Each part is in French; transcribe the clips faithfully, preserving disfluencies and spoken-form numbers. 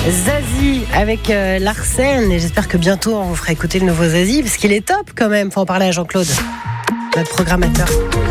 Zazie avec euh, Larsen, et j'espère que bientôt on vous fera écouter le nouveau Zazie parce qu'il est top quand même. Faut en parler à Jean-Claude, notre programmateur.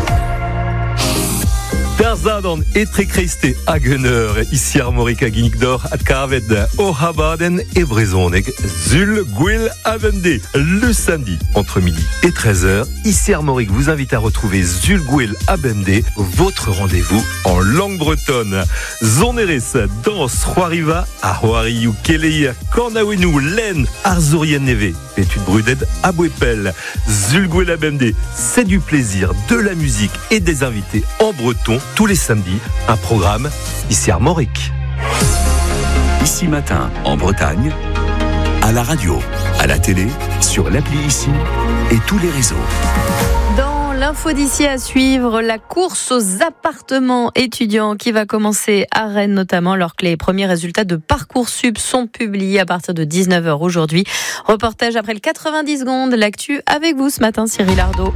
Der Zadon est très christé à Gunner, ici Armorica Ginigdor, à Carved, au Habaden et Brezonek, Zul, Gwil, Avende. Le samedi, entre midi et treize heures, ici Armorique vous invite à retrouver Zul, Gwil, Avende, votre rendez-vous en langue bretonne. Zoneris, danse, Roariva, Ahoariou, Kelei, Kornawenu, Len, Arzurien Neve, étude Bruded, Abouepel, Zul, Gwil, Avende. C'est du plaisir, de la musique et des invités en breton. Tous les samedis, un programme ici à Armorique. Ici Matin, en Bretagne, à la radio, à la télé, sur l'appli Ici et tous les réseaux. Dans l'info d'ici à suivre, la course aux appartements étudiants qui va commencer à Rennes notamment, alors que les premiers résultats de Parcoursup sont publiés à partir de dix-neuf heures aujourd'hui. Reportage après le quatre-vingt-dix secondes, l'actu avec vous ce matin, Cyril Ardo.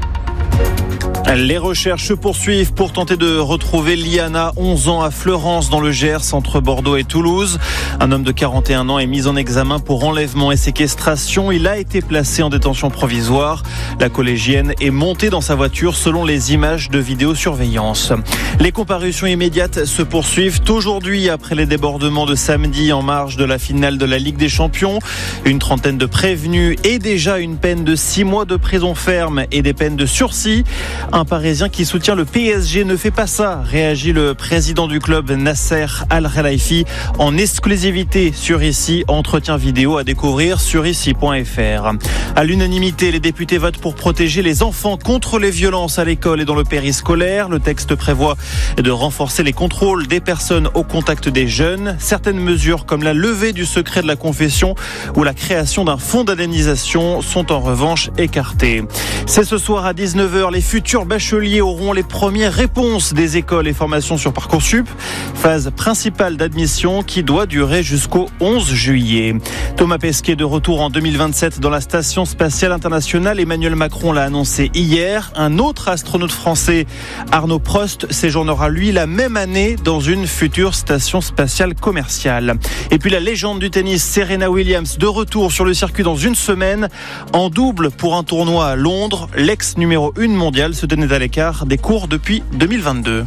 Les recherches se poursuivent pour tenter de retrouver Liana, onze ans, à Fleurance, dans le Gers, entre Bordeaux et Toulouse. Un homme de quarante et un ans est mis en examen pour enlèvement et séquestration. Il a été placé en détention provisoire. La collégienne est montée dans sa voiture selon les images de vidéosurveillance. Les comparutions immédiates se poursuivent aujourd'hui après les débordements de samedi en marge de la finale de la Ligue des Champions. Une trentaine de prévenus et déjà une peine de six mois de prison ferme et des peines de sursis. Un Parisien qui soutient le P S G ne fait pas ça, réagit le président du club Nasser Al-Khelaifi en exclusivité sur Ici, entretien vidéo à découvrir sur ici point f r. À l'unanimité, les députés votent pour protéger les enfants contre les violences à l'école et dans le périscolaire. Le texte prévoit de renforcer les contrôles des personnes au contact des jeunes. Certaines mesures comme la levée du secret de la confession ou la création d'un fonds d'indemnisation sont en revanche écartées. C'est ce soir à dix-neuf heures, les futurs bacheliers auront les premières réponses des écoles et formations sur Parcoursup. Phase principale d'admission qui doit durer jusqu'au onze juillet. Thomas Pesquet de retour en deux mille vingt-sept dans la Station spatiale internationale. Emmanuel Macron l'a annoncé hier. Un autre astronaute français, Arnaud Prost, séjournera lui la même année dans une future station spatiale commerciale. Et puis la légende du tennis, Serena Williams, de retour sur le circuit dans une semaine. En double pour un tournoi à Londres. L'ex numéro un mondial se tenait à l'écart des cours depuis deux mille vingt-deux.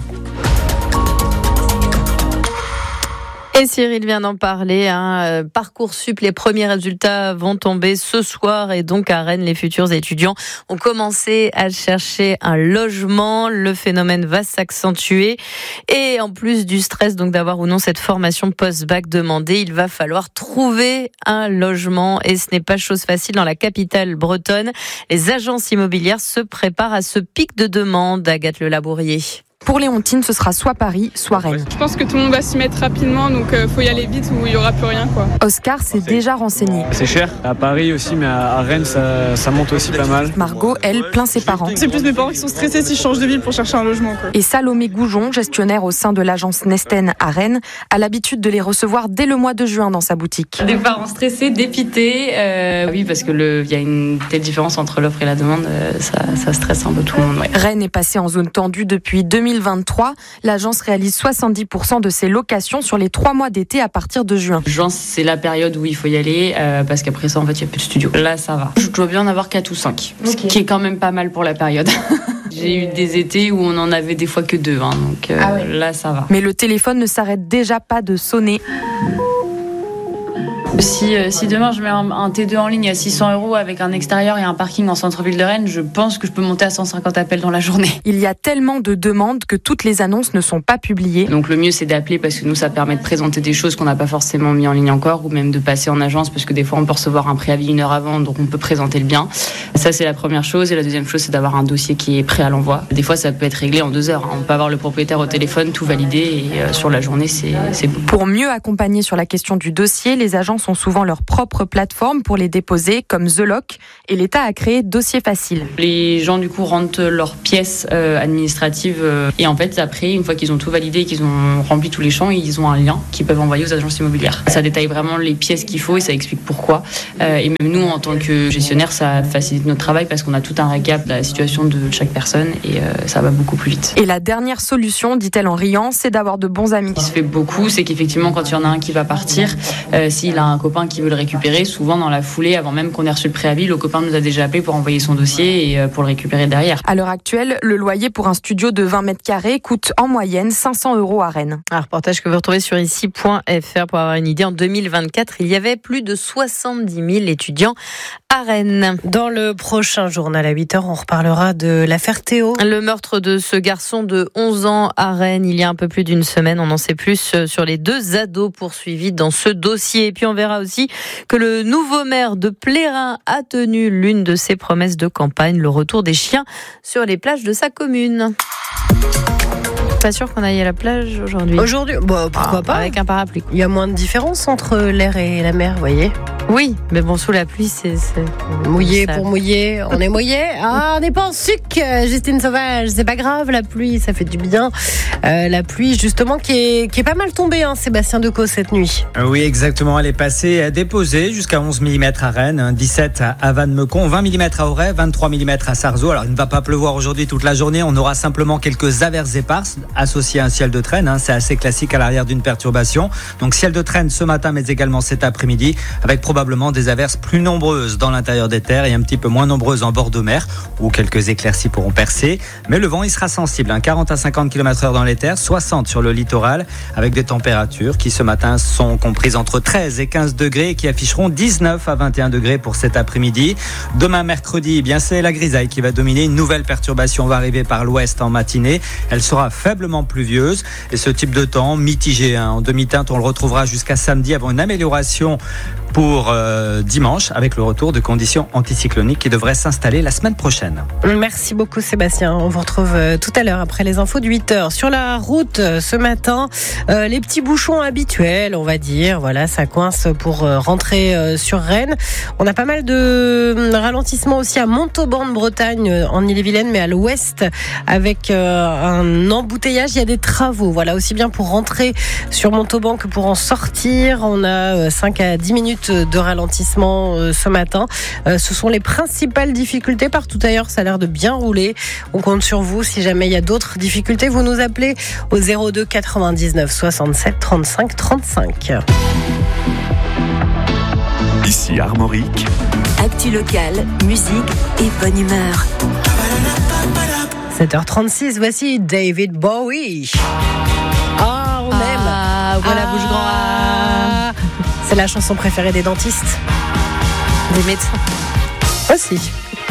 Et Cyril vient d'en parler, hein. Parcoursup, les premiers résultats vont tomber ce soir et donc à Rennes, les futurs étudiants ont commencé à chercher un logement. Le phénomène va s'accentuer et en plus du stress donc d'avoir ou non cette formation post-bac demandée, il va falloir trouver un logement et ce n'est pas chose facile dans la capitale bretonne. Les agences immobilières se préparent à ce pic de demande. Agathe Le Labourier. Pour Léontine, ce sera soit Paris, soit Rennes. Je pense que tout le monde va s'y mettre rapidement, donc il euh, faut y aller vite ou il n'y aura plus rien, quoi. Oscar s'est déjà renseigné. C'est cher, à Paris aussi, mais à Rennes, ça, ça monte aussi pas mal. Margot, elle, plaint ses parents. C'est plus mes parents qui sont stressés s'ils changent de ville pour chercher un logement, quoi. Et Salomé Goujon, gestionnaire au sein de l'agence Nesten à Rennes, a l'habitude de les recevoir dès le mois de juin dans sa boutique. Des parents stressés, dépités, euh, oui, parce que le, y a une telle différence entre l'offre et la demande, euh, ça, ça stresse un peu tout le monde. Ouais. Rennes est passée en zone tendue depuis deux mille vingt-trois. L'agence réalise soixante-dix pour cent de ses locations sur les trois mois d'été à partir de juin. Juin, c'est la période où il faut y aller, euh, parce qu'après ça, en fait, il n'y a plus de studio. Là, ça va. Je dois bien en avoir quatre ou cinq, okay. Ce qui est quand même pas mal pour la période. J'ai eu des étés où on en avait des fois que deux, hein, donc euh, ah ouais. Là, ça va. Mais le téléphone ne s'arrête déjà pas de sonner. Si, euh, si demain je mets un, un T deux en ligne à six cents euros avec un extérieur et un parking en centre-ville de Rennes, je pense que je peux monter à cent cinquante appels dans la journée. Il y a tellement de demandes que toutes les annonces ne sont pas publiées. Donc le mieux c'est d'appeler parce que nous ça permet de présenter des choses qu'on n'a pas forcément mis en ligne encore ou même de passer en agence parce que des fois on peut recevoir un préavis une heure avant donc on peut présenter le bien. Ça c'est la première chose et la deuxième chose c'est d'avoir un dossier qui est prêt à l'envoi. Des fois ça peut être réglé en deux heures. On peut avoir le propriétaire au téléphone, tout validé et euh, sur la journée c'est, c'est bon. Pour mieux accompagner sur la question du dossier, les agences ont ont souvent leur propre plateforme pour les déposer, comme The Lock, et l'État a créé Dossier Facile. Les gens du coup rentrent leurs pièces euh, administratives euh, et en fait après, une fois qu'ils ont tout validé et qu'ils ont rempli tous les champs, ils ont un lien qu'ils peuvent envoyer aux agences immobilières. Ça détaille vraiment les pièces qu'il faut et ça explique pourquoi. Euh, et même nous, en tant que gestionnaire, ça facilite notre travail parce qu'on a tout un récap de la situation de chaque personne et euh, ça va beaucoup plus vite. Et la dernière solution, dit-elle en riant, c'est d'avoir de bons amis. Ce qui se fait beaucoup, c'est qu'effectivement, quand il y en a un qui va partir, euh, s'il a un copain qui veut le récupérer, souvent dans la foulée, avant même qu'on ait reçu le préavis, le copain nous a déjà appelé pour envoyer son dossier et euh, pour le récupérer derrière. À l'heure actuelle, le loyer pour un studio de vingt mètres carrés coûte en moyenne cinq cents euros à Rennes. Un reportage que vous retrouvez sur ici point f r pour avoir une idée. En deux mille vingt-quatre, il y avait plus de soixante-dix mille étudiants à Rennes. Dans le prochain journal à huit heures, on reparlera de l'affaire Théo. Le meurtre de ce garçon de onze ans à Rennes il y a un peu plus d'une semaine. On en sait plus sur les deux ados poursuivis dans ce dossier. Et puis on verra aussi que le nouveau maire de Plérin a tenu l'une de ses promesses de campagne, le retour des chiens sur les plages de sa commune. Pas sûr qu'on aille à la plage aujourd'hui. Aujourd'hui, bah, pourquoi ah, pas. Avec un parapluie. Il y a moins de différence entre l'air et la mer, vous voyez. Oui, mais bon, sous la pluie, c'est... c'est... Mouillé ça... pour mouiller, on est mouillé. Ah, on n'est pas en sucre, Justine Sauvage. C'est pas grave, la pluie, ça fait du bien. Euh, la pluie, justement, qui est, qui est pas mal tombée, hein, Sébastien Decaux, cette nuit. Oui, exactement. Elle est passée déposée jusqu'à onze millimètres à Rennes, dix-sept à Vannes-Meucon, vingt millimètres à Auray, vingt-trois millimètres à Sarzeau. Alors, il ne va pas pleuvoir aujourd'hui toute la journée. On aura simplement quelques averses éparses associées à un ciel de traîne. Hein. C'est assez classique à l'arrière d'une perturbation. Donc, ciel de traîne ce matin, mais également cet après-midi, avec probablement des averses plus nombreuses dans l'intérieur des terres et un petit peu moins nombreuses en bord de mer, où quelques éclaircies pourront percer. Mais le vent, il sera sensible, hein, quarante à cinquante kilomètres heure dans les terres, soixante sur le littoral, avec des températures qui ce matin sont comprises entre treize et quinze degrés et qui afficheront dix-neuf à vingt et un degrés pour cet après-midi. Demain mercredi, eh bien c'est la grisaille qui va dominer. Une nouvelle perturbation va arriver par l'ouest en matinée. Elle sera faiblement pluvieuse et ce type de temps mitigé, hein, en demi-teinte, on le retrouvera jusqu'à samedi avant une amélioration pour euh, dimanche avec le retour de conditions anticycloniques qui devraient s'installer la semaine prochaine. Merci beaucoup Sébastien. On vous retrouve euh, tout à l'heure après les infos de huit heures. Sur la route euh, ce matin, euh, les petits bouchons habituels, on va dire. Voilà, ça coince pour euh, rentrer euh, sur Rennes. On a pas mal de euh, ralentissements aussi à Montauban de Bretagne, euh, en Ille-et-Vilaine, mais à l'ouest avec euh, un embouteillage. Il y a des travaux. Voilà, aussi bien pour rentrer sur Montauban que pour en sortir. On a euh, cinq à dix minutes de ralentissement euh, ce matin. Euh, ce sont les principales difficultés. Partout ailleurs, ça a l'air de bien rouler. On compte sur vous. Si jamais il y a d'autres difficultés, vous nous appelez au zéro deux quatre-vingt-dix-neuf soixante-sept trente-cinq trente-cinq. Ici Armorique. Actu locale, musique et bonne humeur. sept heures trente-six, voici David Bowie. Ah, on aime. Ah, voilà, ah, bouge grand. Ah. C'est la chanson préférée des dentistes. Des médecins. Aussi.